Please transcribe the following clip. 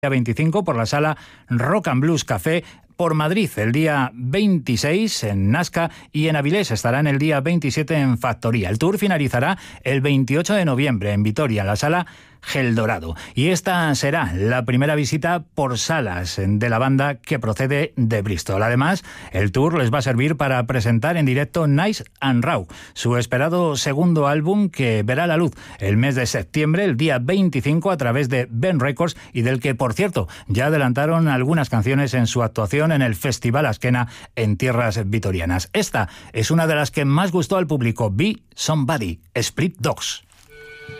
25 por la sala Rock and Blues Café. Por Madrid el día 26 en Nazca y en Avilés estarán el día 27 en Factoría. El tour finalizará el 28 de noviembre en Vitoria, en la sala Gel Dorado. Y esta será la primera visita por salas de la banda que procede de Bristol. Además, el tour les va a servir para presentar en directo Nice and Raw, su esperado segundo álbum que verá la luz el mes de septiembre, el día 25, a través de Ben Records, y del que, por cierto, ya adelantaron algunas canciones en su actuación en el Festival Asquena en tierras vitorianas. Esta es una de las que más gustó al público, Be Somebody, Split Dogs.